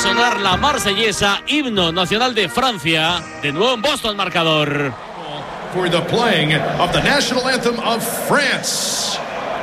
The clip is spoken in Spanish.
sonar la marsellesa, himno nacional de Francia, de nuevo en Boston, marcador. For the playing of the national anthem of France.